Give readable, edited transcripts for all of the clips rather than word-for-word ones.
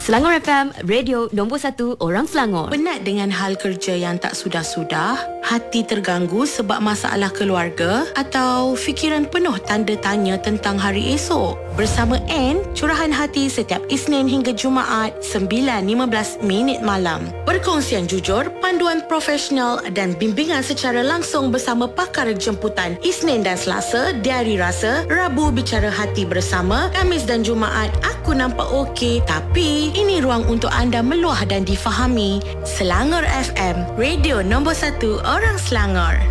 Selangor FM, radio nombor 1 orang Selangor. Penat dengan hal kerja yang tak sudah-sudah? Hati terganggu sebab masalah keluarga? Atau fikiran penuh tanda tanya tentang hari esok? Bersama Anne, curahan hati setiap Isnin hingga Jumaat 9.15 malam. Perkongsian jujur, panduan profesional dan bimbingan secara langsung bersama pakar jemputan Isnin dan Selasa, Diari Rasa, Rabu Bicara Hati Bersama, Khamis dan Jumaat Aku Nampak Okey Tapi ini ruang untuk anda meluah dan difahami. Selangor FM, radio nombor 1 orang Selangor.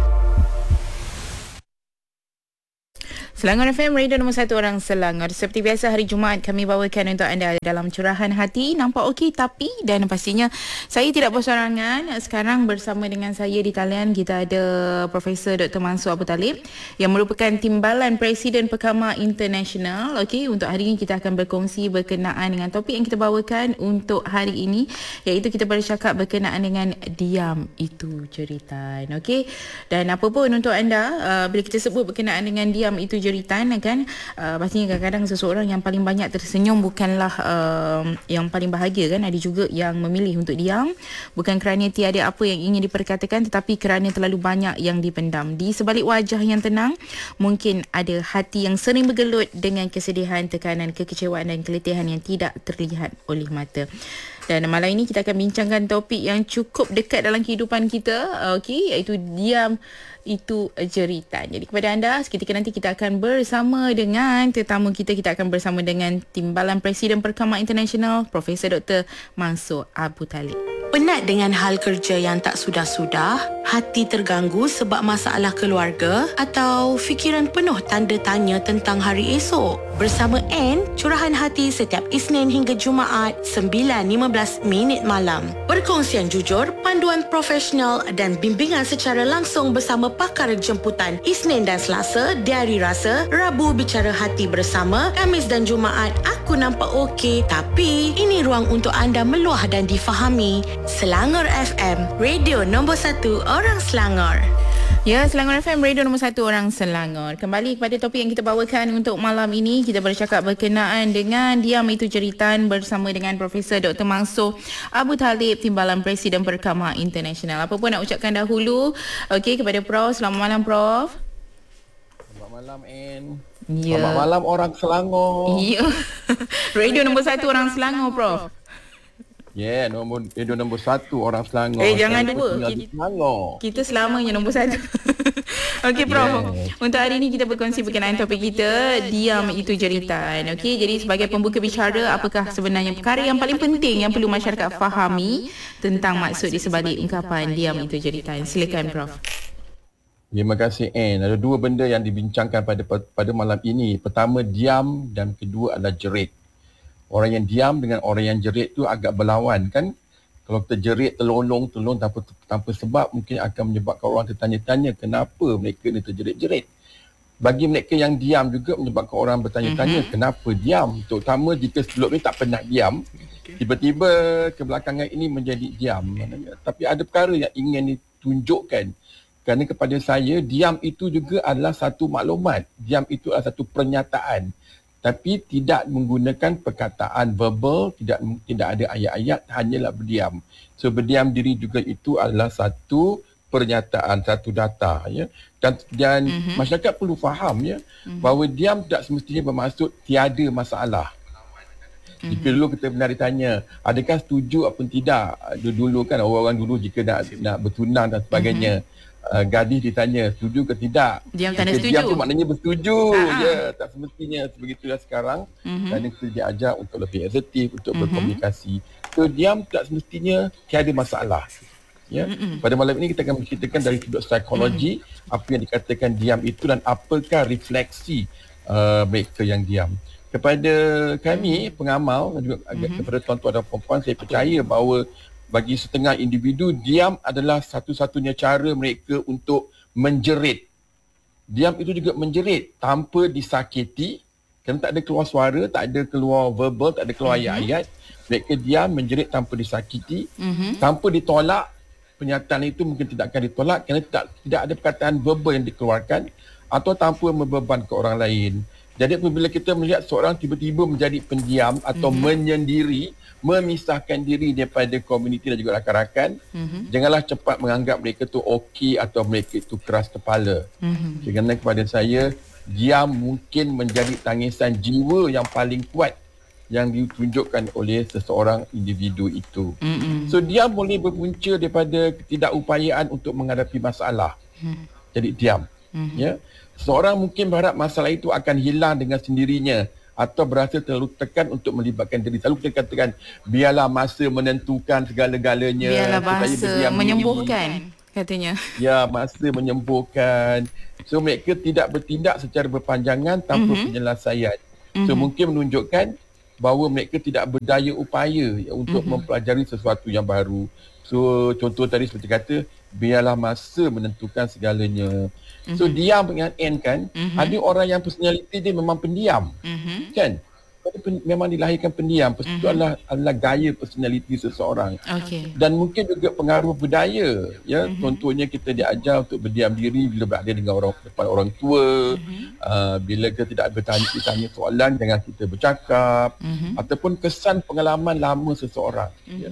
Selangor FM, radio nombor 1 orang Selangor. Seperti biasa, hari Jumaat kami bawakan untuk anda dalam curahan hati. Nampak okey tapi, dan pastinya saya tidak bersorangan. Sekarang bersama dengan saya di talian kita ada Profesor Dr. Mansur Abu Talib yang merupakan Timbalan Presiden Perkama International. Okey, untuk hari ini kita akan berkongsi berkenaan dengan topik yang kita bawakan untuk hari ini, iaitu kita bercakap berkenaan dengan diam itu jeritan. Okey, dan apa pun untuk anda, bila kita sebut berkenaan dengan diam itu jeritan kan, pastinya kadang-kadang seseorang yang paling banyak tersenyum bukanlah yang paling bahagia kan. Ada juga yang memilih untuk diam, bukan kerana tiada apa yang ingin diperkatakan, tetapi kerana terlalu banyak yang dipendam. Di sebalik wajah yang tenang, mungkin ada hati yang sering bergelut dengan kesedihan, tekanan, kekecewaan dan keletihan yang tidak terlihat oleh mata. Dan malam ini kita akan bincangkan topik yang cukup dekat dalam kehidupan kita, okey, iaitu diam itu jeritan. Jadi kepada anda, seketika nanti kita akan bersama dengan tetamu kita. Kita akan bersama dengan Timbalan Presiden Perkama International, Profesor Dr. Mansur Abu Talib. Penat dengan hal kerja yang tak sudah-sudah? Hati terganggu sebab masalah keluarga? Atau fikiran penuh tanda tanya tentang hari esok? Bersama Anne, curahan hati setiap Isnin hingga Jumaat 9.15 malam. Perkongsian jujur, panduan profesional dan bimbingan secara langsung bersama pakar jemputan Isnin dan Selasa, Diari Rasa, Rabu Bicara Hati Bersama, Khamis dan Jumaat Aku Nampak Okey Tapi ini ruang untuk anda meluah dan difahami. Selangor FM, radio nombor 1 orang Selangor. Ya, Selangor FM, radio nombor 1 orang Selangor. Kembali kepada topik yang kita bawakan untuk malam ini. Kita bercakap berkenaan dengan diam itu jeritan bersama dengan Profesor Dr. Mansur Abu Talib, Timbalan Presiden Perkama International. Apa pun nak ucapkan dahulu, okey, kepada Prof. Selamat malam, Prof. Selamat malam, Anne. Ya. Selamat malam orang Selangor. Ya. Radio nombor 1 orang Selangor, Prof. Ya, radio nombor 1 orang Selangor. Jangan saya dua. Kita selamanya nombor 1. Okey, Prof. Yeah. Untuk hari ini kita berkongsi berkenaan topik kita, diam itu jeritan. Okey, jadi sebagai pembuka bicara, apakah sebenarnya perkara yang paling penting yang perlu masyarakat fahami tentang maksud di sebalik ungkapan diam itu jeritan? Silakan, Prof. Terima kasih, Anne. Ada dua benda yang dibincangkan pada malam ini. Pertama, diam, dan kedua adalah jerit. Orang yang diam dengan orang yang jerit tu agak berlawan kan. Kalau kita jerit terlolong tanpa sebab, mungkin akan menyebabkan orang tertanya-tanya kenapa mereka ni terjerit-jerit. Bagi mereka yang diam juga menyebabkan orang bertanya-tanya kenapa diam. Terutama jika sebelum ni tak pernah diam, tiba-tiba kebelakangan ini menjadi diam. Tapi ada perkara yang ingin ditunjukkan. Kerana kepada saya, diam itu juga adalah satu maklumat. Diam itu adalah satu pernyataan. Tapi tidak menggunakan perkataan verbal, tidak ada ayat-ayat, hanyalah berdiam. So berdiam diri juga itu adalah satu pernyataan, satu data, ya. Dan masyarakat perlu faham, ya, bahawa diam tak semestinya bermaksud tiada masalah. Jika dulu kita pernah ditanya, adakah setuju atau tidak? Dulu kan orang-orang dulu jika nak bertunang dan sebagainya, gadis ditanya setuju ke tidak. Diam tanda setuju. Diam tu maknanya bersetuju. Ya, tak semestinya sebegitulah sekarang. Kerana kita diajar untuk lebih asertif, untuk berkomunikasi. So diam tak semestinya tiada masalah. Ya. Pada malam ini kita akan menceritakan dari sudut psikologi apa yang dikatakan diam itu dan apakah refleksi mereka yang diam. Kepada kami pengamal dan juga kepada tuan-tuan dan puan-puan, saya percaya bahawa bagi setengah individu, diam adalah satu-satunya cara mereka untuk menjerit. Diam itu juga menjerit tanpa disakiti, kerana tak ada keluar suara, tak ada keluar verbal, tak ada keluar ayat-ayat. Mereka diam menjerit tanpa disakiti, tanpa ditolak. Pernyataan itu mungkin tidak akan ditolak kerana tidak ada perkataan verbal yang dikeluarkan, atau tanpa membebankan orang lain. Jadi apabila kita melihat seorang tiba-tiba menjadi pendiam atau menyendiri, memisahkan diri daripada komuniti dan juga rakan-rakan, janganlah cepat menganggap mereka tu okey atau mereka itu keras kepala. Kerana kepada saya, diam mungkin menjadi tangisan jiwa yang paling kuat yang ditunjukkan oleh seseorang individu itu. So diam boleh berpunca daripada ketidakupayaan untuk menghadapi masalah. Jadi diam. Ya. Seorang mungkin berharap masalah itu akan hilang dengan sendirinya atau berasa terlalu tekan untuk melibatkan diri. Selalu kita katakan, biarlah masa menentukan segala-galanya. Biarlah masa menyembuhkan, katanya. Ya, masa menyembuhkan. So mereka tidak bertindak secara berpanjangan tanpa penyelesaian. So mungkin menunjukkan bahawa mereka tidak berdaya upaya untuk mempelajari sesuatu yang baru. So contoh tadi seperti kata, biarlah masa menentukan segalanya. So diam dengan N kan, ada orang yang personality dia memang pendiam. Kan? Memang dilahirkan pendiam. Itu adalah gaya personality seseorang. Dan mungkin juga pengaruh budaya. Ya, contohnya kita diajar untuk berdiam diri bila berada dengan depan orang tua. Bila kita tidak bertanya soalan, jangan kita bercakap. Ataupun kesan pengalaman lama seseorang. Ya.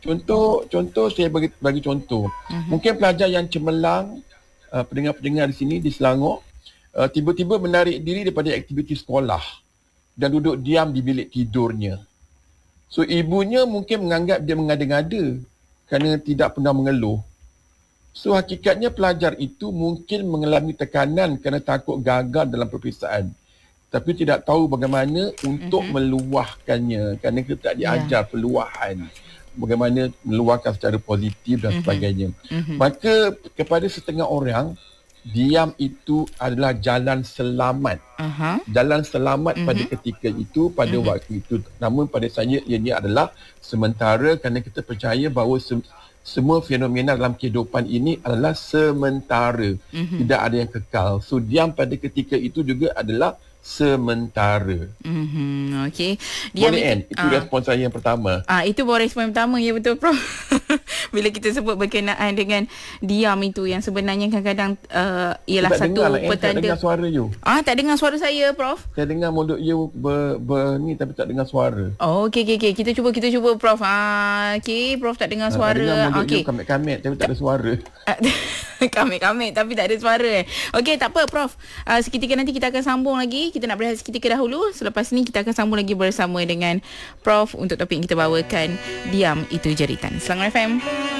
Contoh saya bagi contoh. Mungkin pelajar yang cemerlang, pendengar-pendengar di sini di Selangor, tiba-tiba menarik diri daripada aktiviti sekolah dan duduk diam di bilik tidurnya. So ibunya mungkin menganggap dia mengada-ngada kerana tidak pernah mengeluh. So hakikatnya pelajar itu mungkin mengalami tekanan kerana takut gagal dalam peperiksaan, tapi tidak tahu bagaimana untuk meluahkannya kerana kita tak diajar peluahan, bagaimana meluahkan secara positif dan sebagainya. Maka kepada setengah orang, diam itu adalah jalan selamat. Jalan selamat pada ketika itu, pada waktu itu. Namun pada saya, ianya adalah sementara kerana kita percaya bahawa semua fenomena dalam kehidupan ini adalah sementara. Tidak ada yang kekal. So diam pada ketika itu juga adalah sementara. Okey. Boleh kan? Itu respon saya yang pertama. Itu baru respon yang pertama. Ya betul, Prof. Bila kita sebut berkenaan dengan diam itu yang sebenarnya kadang-kadang ialah satu petanda. Tak dengar suara you. Tak dengar suara saya, Prof. Saya dengar mulut you ni tapi tak dengar suara. Okey. Kita cuba, Prof. Okey, Prof tak dengar suara. Dengar mulut you kamit-kamit tapi tak ada suara. Kamit-kamit tapi tak ada suara. Okey, tak apa, Prof. Seketika nanti kita akan sambung lagi. Kita nak berehat seketika dahulu. Selepas ni kita akan sambung lagi bersama dengan Prof untuk topik yang kita bawakan, diam itu jeritan. Selangor FM.